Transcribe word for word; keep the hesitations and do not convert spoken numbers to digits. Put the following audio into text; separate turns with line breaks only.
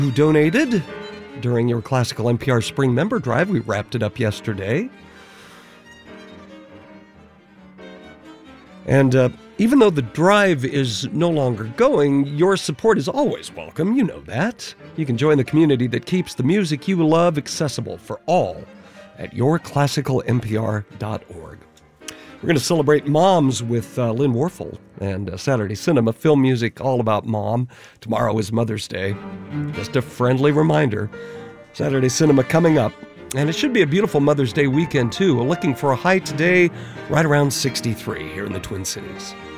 who donated during your Classical N P R Spring Member Drive. We wrapped it up yesterday. And uh, even though the drive is no longer going, your support is always welcome. You know that. You can join the community that keeps the music you love accessible for all at your classical n p r dot org. We're going to celebrate moms with uh, Lynn Warfel and uh, Saturday Cinema, film music all about mom. Tomorrow is Mother's Day. Just a friendly reminder. Saturday Cinema coming up. And it should be a beautiful Mother's Day weekend, too. We're looking for a high today right around sixty-three here in the Twin Cities.